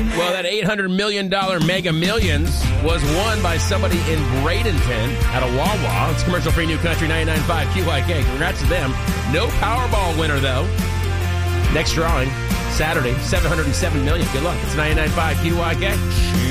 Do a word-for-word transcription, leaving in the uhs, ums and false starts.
Well, that eight hundred million dollars Mega Millions was won by somebody in Bradenton at a Wawa. It's commercial-free New Country ninety-nine point five Q Y K. Congrats to them. No Powerball winner, though. Next drawing, Saturday, seven hundred seven million dollars. Good luck. It's ninety-nine point five Q Y K.